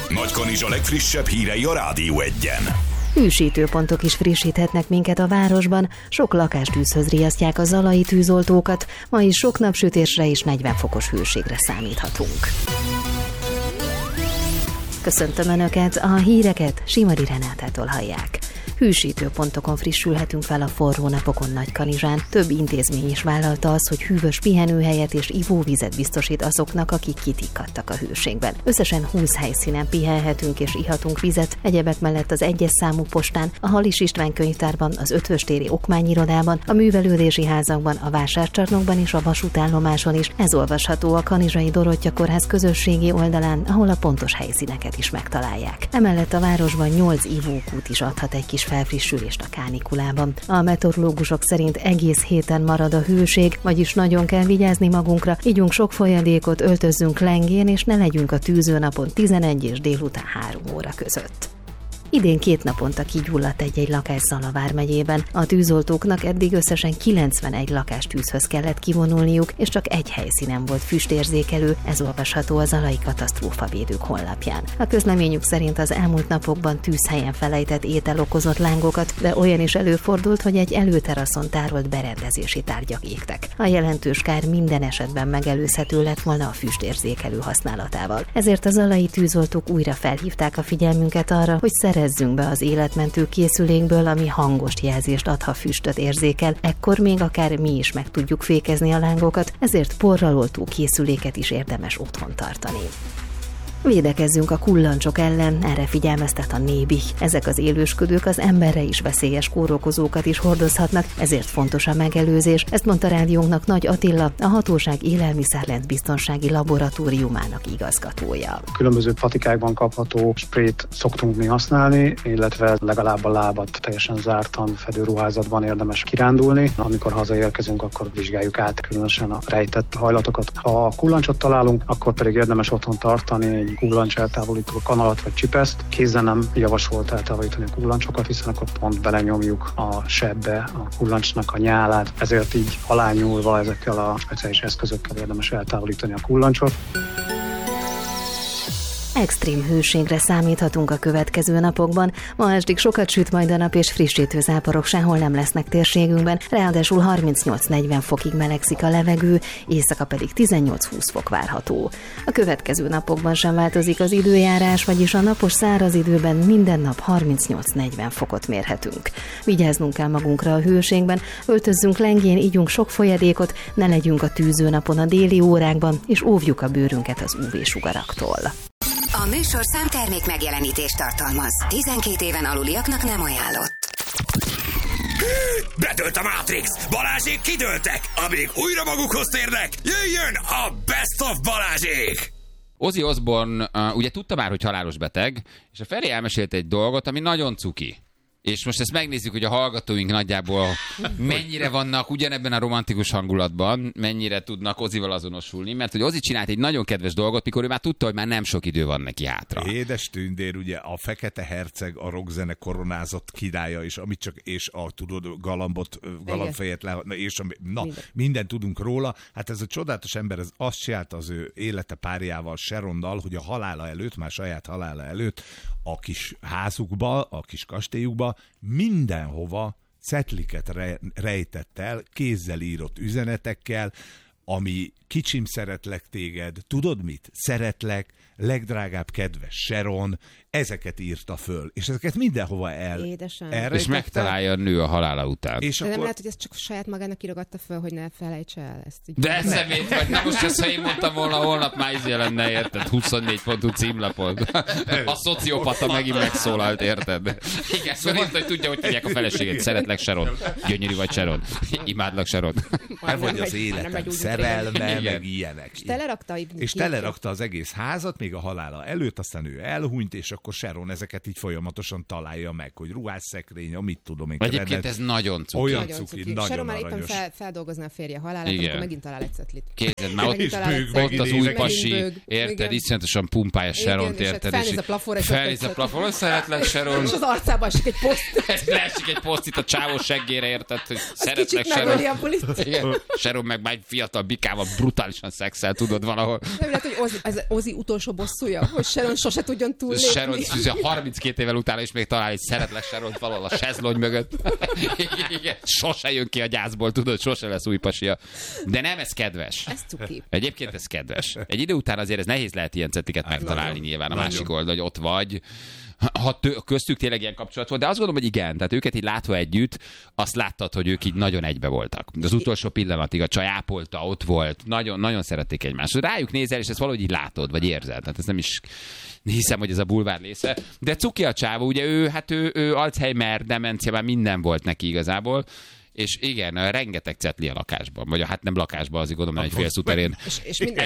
Nagykanizsa legfrissebb hírei a Rádió Egyen. Hűsítőpontok is frissíthetnek minket a városban, sok lakástűzhöz riasztják a zalai tűzoltókat, ma is sok napsütésre és 40 fokos hőségre számíthatunk. Köszöntöm Önöket, a híreket Simari Renátától hallják. Hűsítőpontokon frissülhetünk fel a forró napokon Nagykanizsán. Több intézmény is vállalta azt, hogy hűvös pihenőhelyet és ivóvizet biztosít azoknak, akik kitikkadtak a hőségben. Összesen 20 helyszínen pihenhetünk és ihatunk vizet, egyebek mellett az 1-es számú postán, a Halis István könyvtárban, az Ötvös téri okmányirodában, a művelődési házakban, a vásárcsarnokban és a vasútállomáson is. Ez olvasható a Kanizsai Dorottya Kórház közösségi oldalán, ahol a pontos helyszíneket is megtalálják. Emellett a városban 8 ivókút is adhat egy kis felfrissülést a kánikulában. A meteorológusok szerint egész héten marad a hőség, vagyis nagyon kell vigyázni magunkra, igyunk sok folyadékot, öltözzünk lengén, és ne legyünk a tűzőnapon 11 és délután 3 óra között. Idén 2 naponta kigyulladt egy lakás Zala vármegyében. A tűzoltóknak eddig összesen 91 lakástűzhöz kellett kivonulniuk, és csak egy helyszínen volt füstérzékelő, ez olvasható a Zalai Katasztrófavédők honlapján. A közleményük szerint az elmúlt napokban tűzhelyen felejtett étel okozott lángokat, de olyan is előfordult, hogy egy előteraszon tárolt berendezési tárgyak égtek. A jelentős kár minden esetben megelőzhető lett volna a füstérzékelő használatával. Ezért a zalai tűzoltók újra felhívták a figyelmünket arra, hogy szerezzünk be az életmentő készülékből, ami hangos jelzést ad, ha füstöt érzékel, ekkor még akár mi is meg tudjuk fékezni a lángokat, ezért porral oltó készüléket is érdemes otthon tartani. Védekezzünk a kullancsok ellen, erre figyelmeztet a Nébih. Ezek az élősködők az emberre is veszélyes kórokozókat is hordozhatnak, ezért fontos a megelőzés. Ezt mondta rádiónknak Nagy Attila, a hatóság élelmiszerláncbiztonsági laboratóriumának igazgatója. Különböző patikákban kapható sprayt szoktunk mi használni, illetve legalább a lábat teljesen zártan fedő ruházatban érdemes kirándulni. Amikor hazaérkezünk, akkor vizsgáljuk át különösen a rejtett hajlatokat. Ha kullancsot találunk, akkor pedig érdemes otthon tartani egy kullancs eltávolító kanalat vagy csipeszt. Kézzel nem javasolt eltávolítani a kullancsokat, hiszen akkor pont belenyomjuk a sebbe a kullancsnak a nyálát. Ezért így alányúlva ezekkel a speciális eszközökkel érdemes eltávolítani a kullancsot. Extrém hőségre számíthatunk a következő napokban. Ma estig sokat süt majd a nap, és frissítő záporok sehol nem lesznek térségünkben, ráadásul 38-40 fokig melegszik a levegő, éjszaka pedig 18-20 fok várható. A következő napokban sem változik az időjárás, vagyis a napos száraz időben minden nap 38-40 fokot mérhetünk. Vigyáznunk kell magunkra a hőségben, öltözzünk lengén, igyunk sok folyadékot, ne legyünk a tűzőnapon a déli órákban, és óvjuk a bőrünket az UV-sugaraktól. A műsorszám termék megjelenítést tartalmaz. 12 éven aluliaknak nem ajánlott. Bedőlt a Matrix! Balázsék kidőltek! Amíg újra magukhoz térnek, jöjjön a Best of Balázsék! Ozzy Osbourne ugye tudta már, hogy halálos beteg, és a Feri elmesélt egy dolgot, ami nagyon cuki. És most ezt megnézzük, hogy a hallgatóink nagyjából mennyire vannak ugyanebben a romantikus hangulatban, mennyire tudnak Ozzyval azonosulni, mert hogy Ozzy csinált egy nagyon kedves dolgot, mikor ő már tudta, hogy már nem sok idő van neki hátra. Édes tündér, ugye a Fekete Herceg, a rockzene koronázott királya, és a tudod, galambfejet le, és minden tudunk róla. Hát ez a csodálatos ember, ez azt csinálta az ő élete párjával, Sharonnal, hogy a halála előtt, már saját halála előtt a kis házukba, a kis kastélyukba mindenhova cetliket rejtett el, kézzel írott üzenetekkel, ami kicsim, szeretlek téged, tudod mit? Szeretlek, legdrágább kedves Sharon, ezeket írta föl, és ezeket mindenhova és megtalálja a nő a halála után. És akkor... nem lehet, hogy ezt csak saját magának írogatta föl, hogy ne felejtse el ezt. De szemét vagy, na most ezt, ha én mondtam volna, holnap már lenne, érted? 24 pontú címlapon. A szociopata megint megszólalt, érted? Igen, szóval hogy tudja, hogy tudják a feleséget. Szeretlek, Sharon. Gyönyörű vagy, Sharon. Imádlak, Sharon. Nem vagy az életem szerelme, meg ilyenek. És telerakta az egész házat, még a halála előtt, aztán ő elhunyt, és akkor Sharon ezeket így folyamatosan találja meg, hogy ruhásszekrény, amit tudom én. Egyébként ez nagyon cuki. Olyan cuki, nagyon Sharon már aranyos. éppen feldolgozna a férje halálát, akkor megint talál egy cetlit. Képzeld már, Megint ott az új pasi, bőg. érted, Igen. iszonyatosan pumpálja Sharont, és érted? felnéz a plafonra, és felnéz a plafonra, szeretlek Sharon. És az arcába esik egy poszt. Leesik egy posztit a csávó seggére, érted, hogy szeretlek Kicsit Sharon. megöli a bulit. Igen. Sharon meg már egy fiatal bikával brutálisan szexel, tudod valahol. Nem lehet, hogy ez Ozzy utolsó bosszúja, hogy Sharon sose tudjon túllépni. Sharon 32 évvel utána is még talál, hogy szeretlek Sharon valahol a sezlony mögött. Igen. Sose jön ki a gyászból, tudod, sose lesz új pasia. De nem, ez kedves. Ez cuki. Egyébként ez kedves. Egy idő után azért ez nehéz lehet ilyen cettiket megtalálni nyilván a másik oldal, hogy ott vagy. Ha köztük tényleg ilyen kapcsolat volt, de azt gondolom, hogy igen, tehát őket így látva együtt, azt láttad, hogy ők így nagyon egybe voltak. Az utolsó pillanatig a csaj ápolta, ott volt, nagyon, nagyon szerették egymást. Rájuk nézel, és ezt valahogy így látod, vagy érzed. Tehát ez nem is hiszem, hogy ez a bulvár része. De cuki a csávó, ugye ő Alzheimer, demencia, már minden volt neki igazából. És igen, rengeteg cetli a lakásban. Vagy hát nem lakásban, azért gondolom, egy félszuterén. És minden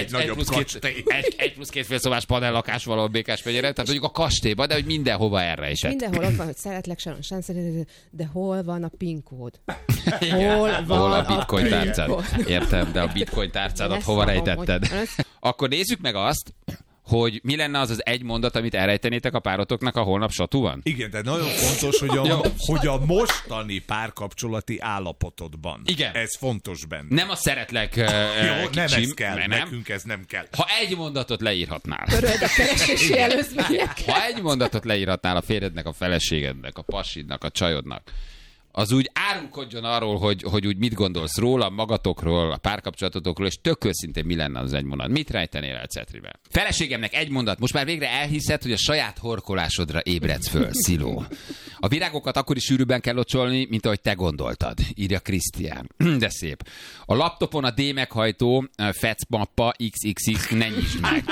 egy plusz két félszobás panel lakás valahol Békásmegyére, tehát mondjuk a kastélyban, de hogy mindenhova erre is. Mindenhol ott van, hogy szeretlek, Sharon, de hol van a PIN kód? Hol a bitcoin tárcád? Értem, de a bitcoin tárcádat hova rejtetted? Akkor nézzük meg azt, hogy mi lenne az az egy mondat, amit elrejtenétek a párotoknak a holnap satúban? Igen, de nagyon fontos, hogy a mostani párkapcsolati állapotodban. Igen. Ez fontos benne. Nem a szeretlek Jó, kicsim, nem ez kell, nem. nekünk ez nem kell. Ha egy mondatot leírhatnál. Töröld a keresési előzményeket. Ha egy mondatot leírhatnál a férjednek, a feleségednek, a pasidnak, a csajodnak, az úgy árulkodjon arról, hogy úgy mit gondolsz róla, magatokról, a párkapcsolatotokról, és tök őszintén mi lenne az egy mondat. Mit rejtenél el cetribe? Feleségemnek egy mondat. Most már végre elhiszed, hogy a saját horkolásodra ébredsz föl, Sziló. A virágokat akkor is sűrűbben kell locsolni, mint ahogy te gondoltad, írja Krisztián. De szép. A laptopon a D meghajtó fecmappa XXX ne nyisd meg.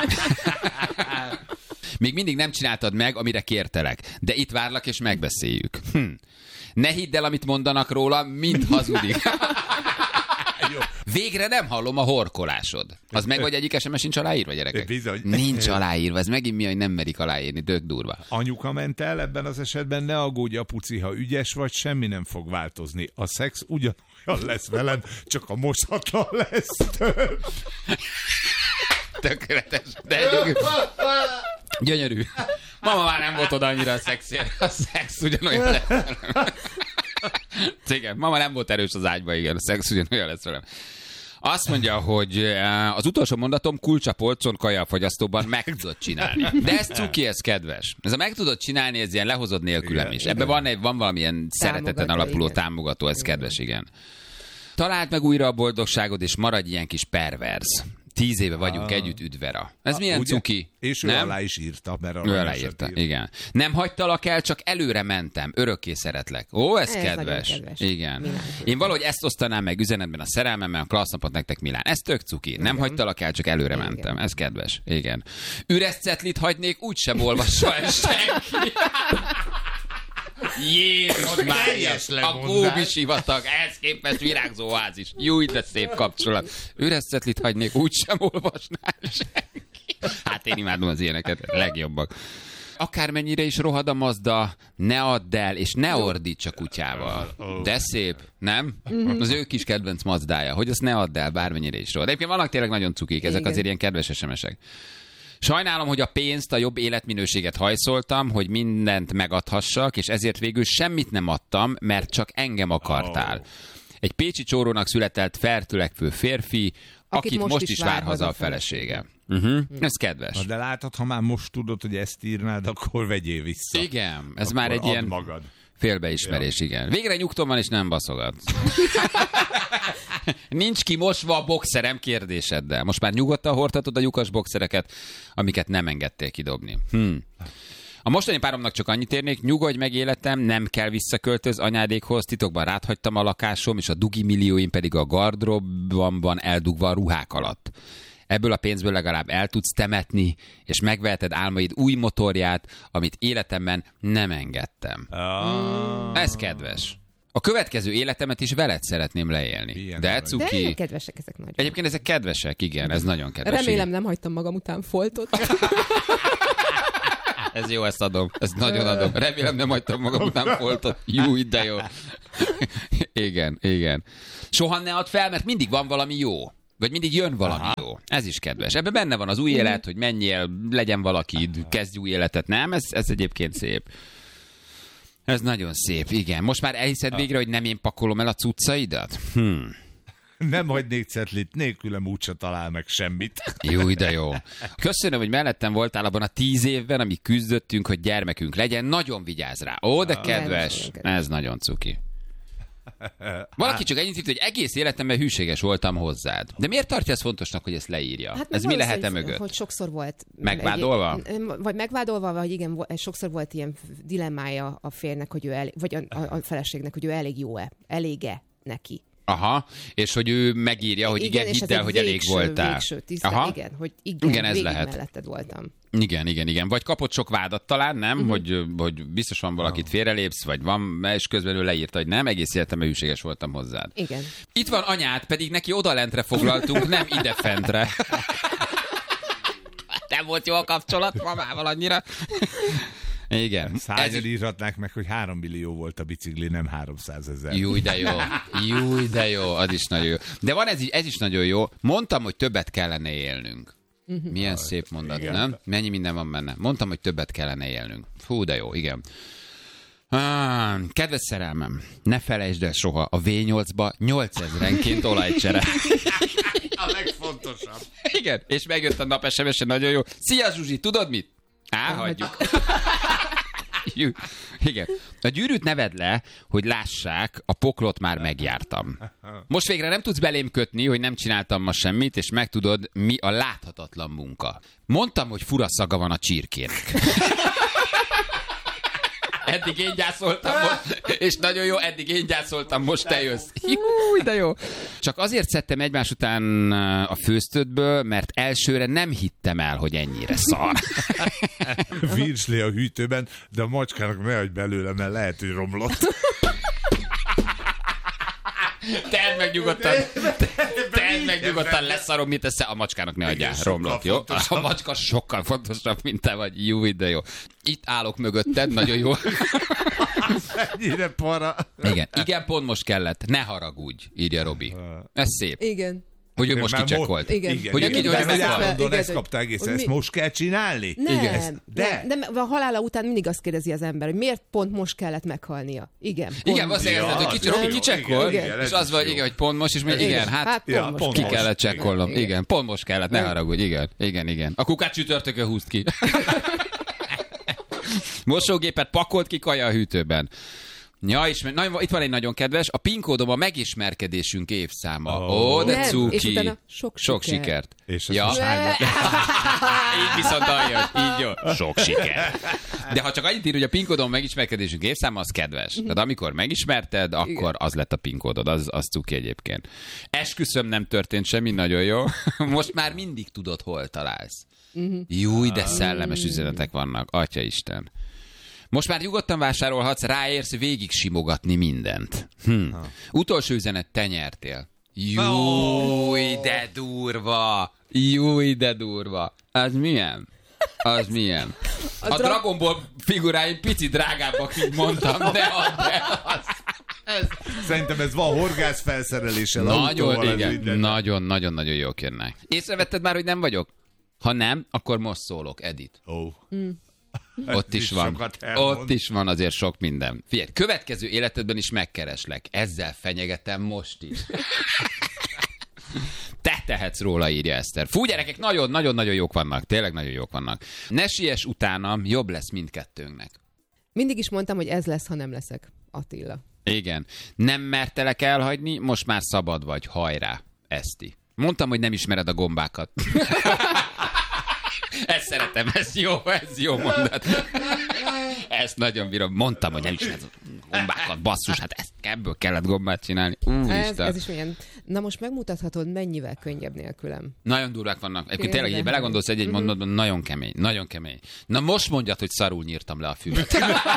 Még mindig nem csináltad meg, amire kértelek, de itt várlak és megbeszéljük. Ne hidd el, amit mondanak róla, mind hazudik. Végre nem hallom a horkolásod. Az meg vagy egyik SMS sincs aláírva, gyerekek? Bizony. Nincs aláírva, ez megint mi, hogy nem merik aláírni, tök durva. Anyuka ment el, ebben az esetben ne aggódj, apuci, ha ügyes vagy, semmi nem fog változni. A szex ugyanolyan lesz veled, csak a mosatlan lesz több. Tökéletes, de gyönyörű. Mama már nem volt oda annyira a szexért. A szex ugyanolyan lesz velem. Igen, mama nem volt erős az ágyba, igen, a szex ugyanolyan lesz velem. Azt mondja, hogy az utolsó mondatom kulcs a polcon, kaja a fogyasztóban, meg tudod csinálni. De ez cuki, ez kedves. Ez a meg tudod csinálni, ez ilyen lehozod nélkülem is. Ebben van valamilyen szereteten alapuló támogató, ez kedves, igen. Találd meg újra a boldogságod, és maradj ilyen kis perverz. 10 éve vagyunk együtt, üdvera. Ez milyen ugye? Cuki? És ő nem? Alá is írta, mert ő aláírta, igen. Nem hagytalak el, csak előre mentem. Örökké szeretlek. Ó, ez kedves. Igen. Milán. Én valahogy ezt osztanám meg üzenetben a szerelmemmel, klassz napot nektek, Milán. Ez tök cuki. Nem hagytalak el, csak előre mentem. Ez kedves. Igen. Üres cetlit hagynék, úgysem olvassa el senki. Jézus Mária, a Góbi sivatag, ehhez képest virágzóház is. Júj, de szép kapcsolat. Üres cetlit hagynék, úgysem olvasnál senki. Hát én imádom az ilyeneket, legjobbak. Akármennyire is rohad a Mazda, ne add el, és ne ordíts a kutyával. De szép, nem? Az ő kis kedvenc Mazdája, hogy azt ne add el, bármennyire is rohad. Egyébként vannak tényleg nagyon cukik, ezek azért ilyen kedves SMS-ek. Sajnálom, hogy a pénzt, a jobb életminőséget hajszoltam, hogy mindent megadhassak, és ezért végül semmit nem adtam, mert csak engem akartál. Egy pécsi csórónak született feltörekvő férfi, akit most is vár haza a felesége. Ez kedves. De látod, ha már most tudod, hogy ezt írnád, akkor vegyél vissza. Igen, ez akkor már egy ilyen magad. Félbeismerés, igen. Végre nyugtom van, és nem baszogat. Nincs kimosva a boxerem kérdéseddel. Most már nyugodtan hordhatod a lyukas boxereket, amiket nem engedtél kidobni. A mostani páromnak csak annyit érnék, nyugodj meg életem, nem kell visszaköltöz anyádékhoz, titokban ráthagytam a lakásom, és a dugi millióim pedig a gardróbban eldugva a ruhák alatt. Ebből a pénzből legalább el tudsz temetni, és megveheted álmaid új motorját, amit életemben nem engedtem. Ez kedves. A következő életemet is veled szeretném leélni. Ilyen de cuki. De kedvesek ezek nagyon. Egyébként ezek kedvesek, igen, ez nagyon kedves. Remélem nem hagytam magam után foltot. Ez jó, ezt adom. Ezt nagyon adom. Remélem nem hagytam magam után foltot. Jó, de jó. Igen. Soha ne add fel, mert mindig van valami jó. Vagy mindig jön valami jó. Ez is kedves. Ebben benne van az új élet, hogy menjél, legyen valakid, kezdj új életet. Nem? Ez egyébként szép. Ez nagyon szép, igen. Most már elhiszed végre, hogy nem én pakolom el a cuccaidat? Nem hagynék cetlit, nélkülem úgyse talál meg semmit. Jó, de jó. Köszönöm, hogy mellettem voltál abban a 10 évben, amíg küzdöttünk, hogy gyermekünk legyen. Nagyon vigyázz rá. Ó, de kedves. Ez nagyon cuki. Valaki csak ennyit írt, hogy egész életemben hűséges voltam hozzád. De miért tartja ezt fontosnak, hogy ezt leírja? Hát ez mi lehet mögött? Hogy sokszor volt... Megvádolva? Vagy megvádolva, vagy igen, sokszor volt ilyen dilemmája a férnek, hogy ő vagy a feleségnek, hogy ő elég jó-e, elég-e neki. Aha, és hogy ő megírja, hogy igen hidd el, hogy elég voltál. Aha. Igen, hogy igen, ez lehet. Melletted voltam. Igen. Vagy kapott sok vádat talán, nem? Hogy biztos van valakit félrelépsz, vagy van, és közben ő leírta, hogy nem, egész életemben hűséges voltam hozzád. Igen. Itt van anyád, pedig neki odalentre foglaltunk, nem idefentre. Nem volt jó a kapcsolat mamával annyira. Igen. Szányan írhatnák meg, hogy 3 millió volt a bicikli, nem 300 000. Jó, de jó, az is nagyon jó. De van ez is nagyon jó. Mondtam, hogy többet kellene élnünk. Milyen szép mondat, igen. Nem? Mennyi minden van benne. Mondtam, hogy többet kellene élnünk. Fú, de jó, igen. Kedves szerelmem, ne felejtsd el soha, a V8-ba 8000-enként olajcsere. A legfontosabb. Igen, és megjött a nap SMS-en, nagyon jó. Szia Zsuzsi, tudod mit? Hagyjuk. Igen. A gyűrűt ne vedd le, hogy lássák, a poklot már megjártam. Most végre nem tudsz belém kötni, hogy nem csináltam ma semmit, és megtudod, mi a láthatatlan munka. Mondtam, hogy fura szaga van a csirkének. Eddig én gyászoltam most, és nagyon jó, eddig én gyászoltam, most te jössz. Júj, de jó. Csak azért szedtem egymás után a főztödből, mert elsőre nem hittem el, hogy ennyire szar. Virsli a hűtőben, de a macskának ne hagyj belőle, mert lehet, hogy romlott. Tedd meg nyugodtan, leszarom, mit tesz a macskának, ne adjál, romlott, jó? A macska sokkal fontosabb, mint te vagy, jó, de jó. Itt állok mögötted, nagyon jó. Ennyire para. Igen, pont most kellett, ne haragudj, írja Robi. Ez szép. Igen. Hogy ő most kicsekkolt. Igen. Hogy ezt kapta egész, ezt most kell csinálni? Nem, a halála után mindig azt kérdezi az ember, hogy miért pont most kellett meghalnia. Igen. Azt érezted, hogy Robi kicsekkolt, és az vagy, hogy pont most, és még igen, hát ki kellett csekkolnom. Igen, pont most kellett, ne haragudj, igen. A kukát csütörtökön húzd ki. Mosógépet pakolt ki kaja a hűtőben. Ja, és itt van egy nagyon kedves, a PIN kódom a megismerkedésünk évszáma. De cuki. Sok sikert. És ja. Így viszont aljas, így jó. Sok siker. De ha csak annyit ír, hogy a PIN kódom a megismerkedésünk évszáma, az kedves. Tehát amikor megismerted, akkor az lett a PIN kódod, az cuki egyébként. Esküszöm, nem történt semmi, nagyon jó. Most már mindig tudod, hol találsz. Júj, de szellemes üzenetek vannak, Atyaisten. Most már nyugodtan vásárolhatsz, ráérsz végig simogatni mindent. Utolsó üzenet, te nyertél. Júj, de durva. Az milyen? A Dragon Ball figuráim pici drágábbak, mint mondtam, de az... Szerintem ez van horgász felszereléssel. Nagyon jók jönnek. Észrevetted már, hogy nem vagyok? Ha nem, akkor most szólok, Edith. Ott is van azért sok minden. Figyelj, következő életedben is megkereslek. Ezzel fenyegetem most is. Te tehetsz róla, írja Eszter. Fú, gyerekek, nagyon-nagyon jók vannak. Tényleg nagyon jók vannak. Ne siess utánam, jobb lesz mindkettőnknek. Mindig is mondtam, hogy ez lesz, ha nem leszek. Attila. Igen. Nem mertelek elhagyni, most már szabad vagy. Hajrá, Eszti. Mondtam, hogy nem ismered a gombákat. Ezt szeretem, ez jó mondat. Ezt nagyon bírom. Mondtam, hogy nem ismered a gombákat, basszus, hát ebből kellett gombát csinálni. Ez is milyen. Na most megmutathatod, mennyivel könnyebb nélkülem. Nagyon durvák vannak. Egyébként tényleg, hogy belegondolsz egy mondatban, nagyon kemény. Na most mondjad, hogy szarul nyírtam le a füvet.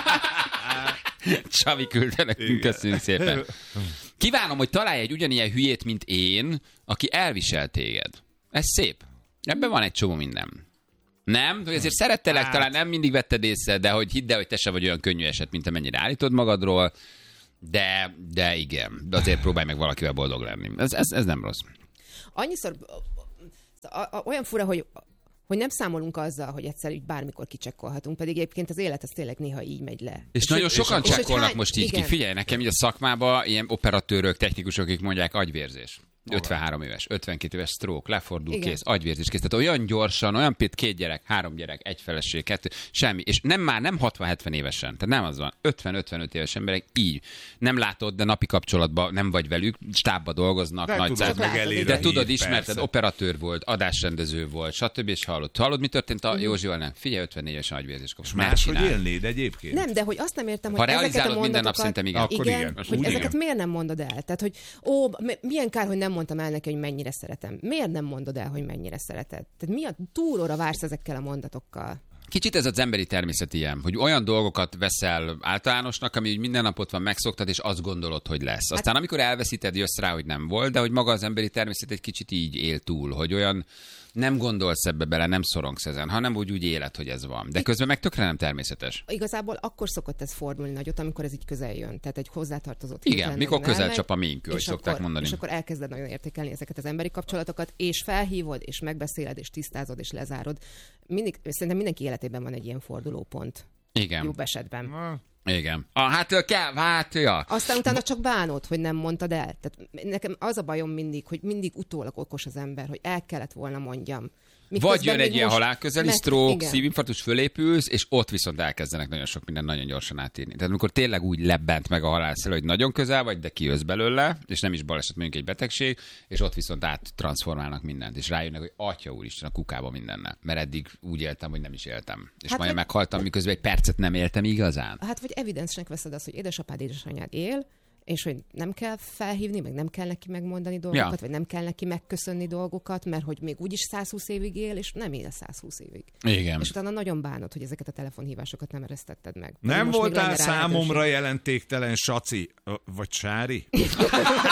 Csavi küldte nekünk, köszönjük szépen. Kívánom, hogy találj egy ugyanilyen hülyét, mint én, aki elvisel téged. Ez szép. Ebben van egy csomó minden. Nem? Hogy azért szerettelek, talán nem mindig vetted észre, de hogy hidd el, hogy te se vagy olyan könnyű eset, mint amennyire állítod magadról, de igen. De azért próbálj meg valakivel boldog lenni. Ez nem rossz. Annyiszor olyan fura, hogy nem számolunk azzal, hogy egyszer így bármikor kicsekkolhatunk, pedig egyébként az élet az tényleg néha így megy le. És nagyon sokan csekkolnak most így ki. Figyelj, nekem így a szakmában ilyen operatőrök, technikusok, akik mondják agyvérzés. 53 éves, 52 éves stroke, lefordul, kész, agyvérzés kész. Tehát olyan gyorsan, olyan 2 gyerek, 3 gyerek, 1 feleség, 2, semmi. És nem 60-70 évesen, tehát nem az van. 50-55 éves emberek így. Nem látod, de napi kapcsolatban nem vagy velük, stábba dolgoznak, de nagy de tudod, ismerted, operatőr volt, adásrendező volt, stb. És hallod, mi történt a Józsival? Nem. Figyelj, 54 évesen agyvérzés kapcsolat. Máshogy élnéd egyébként. Nem, de hogy azt nem értem, hogy ha realizálod minden nap, szerintem igen. Akkor igen. Hogy ezeket miért nem mondod el? Tehát, hogy milyen kár, hogy nem mondtam el neki, hogy mennyire szeretem. Miért nem mondod el, hogy mennyire szereted? Tehát mi a túlóra vársz ezekkel a mondatokkal? Kicsit ez az emberi természet ilyen, hogy olyan dolgokat veszel általánosnak, ami minden napot van, megszoktad, és azt gondolod, hogy lesz. Aztán amikor elveszíted, jössz rá, hogy nem volt, de hogy maga az emberi természet egy kicsit így él túl, hogy olyan nem gondolsz ebbe bele, nem szorongsz ezen, hanem úgy éled, hogy ez van. De közben meg tökre nem természetes. Igazából akkor szokott ez fordulni nagyot, amikor ez így közel jön. Tehát egy hozzátartozott. Igen, mikor közel csap a minkő, hogy szokták mondani. És akkor elkezded nagyon értékelni ezeket az emberi kapcsolatokat, és felhívod, és megbeszéled, és tisztázod, és lezárod. Szerintem mindenki életében van egy ilyen fordulópont. Igen. Jobb esetben. Igen. Ja. Aztán utána csak bánod, hogy nem mondtad el. Tehát nekem az a bajom mindig, hogy mindig utólag okos az ember, hogy el kellett volna mondjam. Vagy jön egy ilyen halálközeli stroke, szívinfarktus, fölépülsz, és ott viszont elkezdenek nagyon sok minden nagyon gyorsan átírni. Tehát amikor tényleg úgy lebbent meg a halálszel, hogy nagyon közel vagy, de kijössz belőle, és nem is baleset, mondjuk egy betegség, és ott viszont áttranszformálnak mindent, és rájönnek, hogy atya úristen, a kukába mindennel. Mert eddig úgy éltem, hogy nem is éltem. És hát majd meghaltam, miközben egy percet nem éltem igazán. Hát vagy evidensnek veszed azt, hogy édesapád, édesanyád él, és hogy nem kell felhívni, meg nem kell neki megmondani dolgokat, vagy nem kell neki megköszönni dolgokat, mert hogy még úgyis 120 évig él, és nem él 120 évig. Igen. És utána nagyon bánod, hogy ezeket a telefonhívásokat nem eresztetted meg. Nem voltál számomra jelentéktelen, Saci, vagy Sári?